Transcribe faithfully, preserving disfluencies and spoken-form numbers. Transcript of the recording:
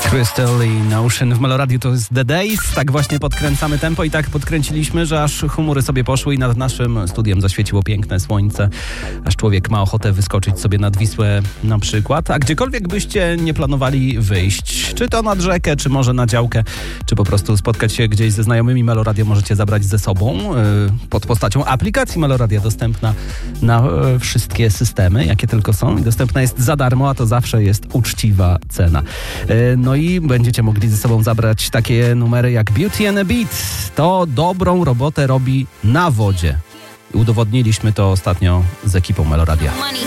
Crystal i Notion w Meloradiu to jest The Days. Tak właśnie podkręcamy tempo i tak podkręciliśmy, że aż chmury sobie poszły i nad naszym studiem zaświeciło piękne słońce. Aż człowiek ma ochotę wyskoczyć sobie nad Wisłę na przykład. A gdziekolwiek byście nie planowali wyjść, czy to nad rzekę, czy może na działkę, czy po prostu spotkać się gdzieś ze znajomymi, Meloradio możecie zabrać ze sobą yy, pod postacią aplikacji Meloradia, dostępna na yy, wszystkie systemy, jakie tylko są i dostępna jest za darmo, a to zawsze jest uczciwa cena. Yy, no i będziecie mogli ze sobą zabrać takie numery jak Beauty and a Beat. To dobrą robotę robi na wodzie. Udowodniliśmy to ostatnio z ekipą Meloradia.